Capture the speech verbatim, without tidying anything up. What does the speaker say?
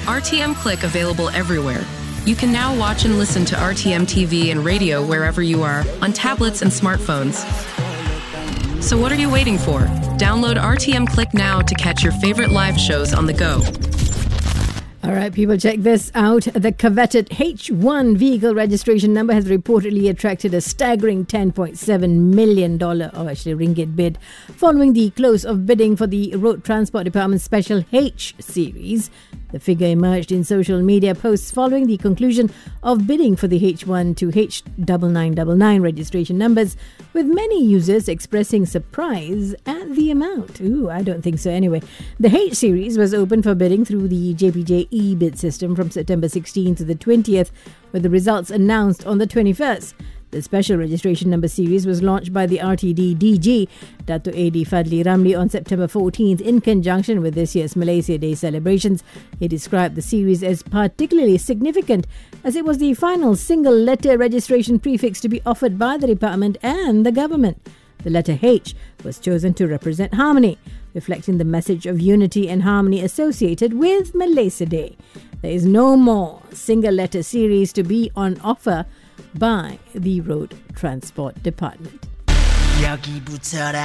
R T M Click available everywhere. You can now watch and listen to R T M T V and radio wherever you are, on tablets and smartphones. So what are you waiting for? Download R T M Click now to catch your favorite live shows on the go. All right, people, check this out. The coveted H one vehicle registration number has reportedly attracted a staggering ten point seven million dollars, or actually ringgit bid, following the close of bidding for the Road Transport Department's special H series. The figure emerged in social media posts following the conclusion of bidding for the H one to H nine nine nine nine registration numbers, with many users expressing surprise at the amount. Ooh, I don't think so anyway. The H series was open for bidding through the J P J e-bid system from September sixteenth to the twentieth, with the results announced on the twenty-first. The special registration number series was launched by the R T D D G, Dato' A D Fadli Ramli, on September fourteenth in conjunction with this year's Malaysia Day celebrations. He described the series as particularly significant as it was the final single-letter registration prefix to be offered by the department and the government. The letter H was chosen to represent harmony, reflecting the message of unity and harmony associated with Malaysia Day. There is no more single-letter series to be on offer by the Road Transport Department.